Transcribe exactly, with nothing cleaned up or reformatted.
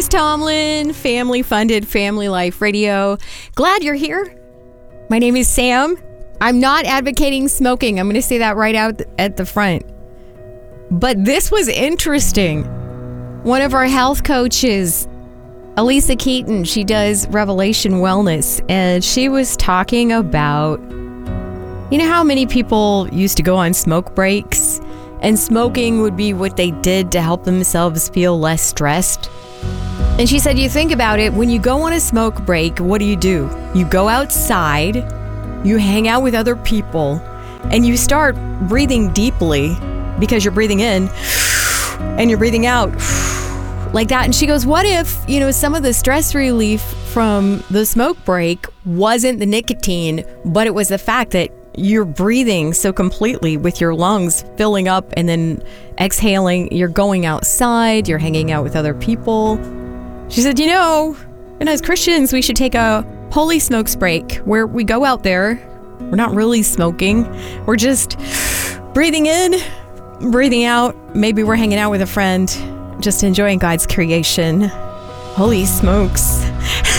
Tomlin, family funded Family Life Radio. Glad you're here. My name is Sam. I'm not advocating smoking. I'm going to say that right out at the front. But this was interesting. One of our health coaches, Elisa Keaton, she does Revelation Wellness, and she was talking about, you know how many people used to go on smoke breaks, and smoking would be what they did to help themselves feel less stressed? And she said, you think about it, when you go on a smoke break, what do you do? You go outside, you hang out with other people, and you start breathing deeply because you're breathing in and you're breathing out like that. And she goes, what if, you know, some of the stress relief from the smoke break wasn't the nicotine, but it was the fact that you're breathing so completely with your lungs filling up and then exhaling. You're going outside, you're hanging out with other people. She said, you know, and as Christians, we should take a holy smokes break where we go out there. We're not really smoking. We're just breathing in, breathing out. Maybe we're hanging out with a friend, just enjoying God's creation. Holy smokes.